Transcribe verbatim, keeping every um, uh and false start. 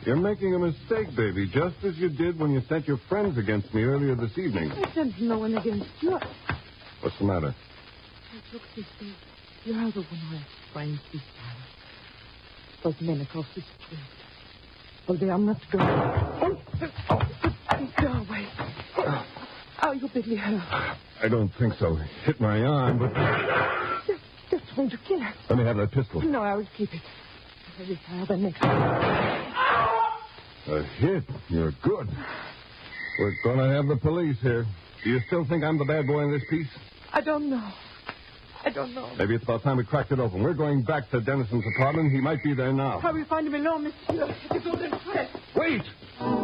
You're making a mistake, baby, just as you did when you sent your friends against me earlier this evening. I sent no one against you. What's the matter? I took sister. You're the one who has friends this time. Those men across the street. Well, they are not going. Oh, oh, go away. Oh, you badly hurt. I don't think so. Hit my arm, but... Just, just going to kill her. Let me have that pistol. No, I will keep it. I will fire the next one. A hit? You're good. We're going to have the police here. Do you still think I'm the bad boy in this piece? I don't know. I don't know. Maybe it's about time we cracked it open. We're going back to Dennison's apartment. He might be there now. How will we find him alone, monsieur? The golden thread. Wait!